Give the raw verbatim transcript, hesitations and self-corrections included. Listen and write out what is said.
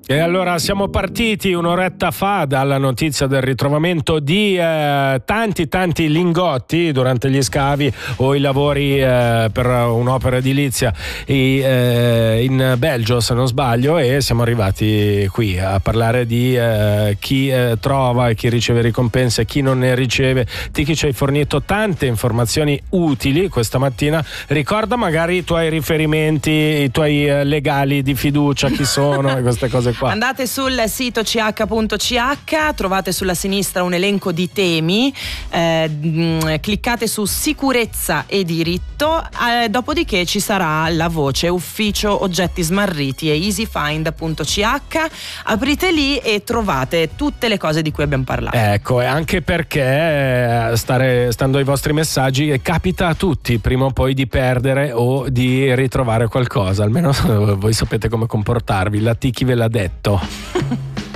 E allora siamo partiti un'oretta fa dalla notizia del ritrovamento di eh, tanti tanti lingotti durante gli scavi o i lavori eh, per un'opera edilizia i, eh, in Belgio, se non sbaglio, e siamo arrivati qui a parlare di eh, chi eh, trova e chi riceve ricompense e chi non ne riceve. Tiki, ci hai fornito tante informazioni utili questa mattina. Ricorda magari i tuoi riferimenti, i tuoi eh, legali di fiducia, chi sono e queste cose qua. Andate sul sito c h punto c h, trovate sulla sinistra un elenco di temi, eh, mh, cliccate su sicurezza e diritto, eh, dopodiché ci sarà la voce ufficio oggetti smarriti e easyfind punto c h, aprite lì e trovate tutte le cose di cui abbiamo parlato. Ecco, e anche perché stare, stando ai vostri messaggi, capita a tutti prima o poi di perdere o di ritrovare qualcosa, almeno voi sapete come comportarvi, la Tiki ve l'ha detto.